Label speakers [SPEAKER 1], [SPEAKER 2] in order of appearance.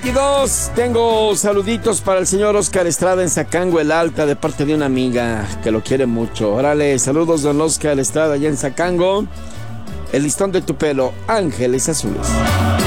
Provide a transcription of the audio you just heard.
[SPEAKER 1] Y dos, tengo saluditos para el señor Oscar Estrada en Zacango, el Alta, de parte de una amiga que lo quiere mucho. Órale, saludos, don Oscar Estrada, allá en Zacango. El listón de tu pelo, Ángeles Azules.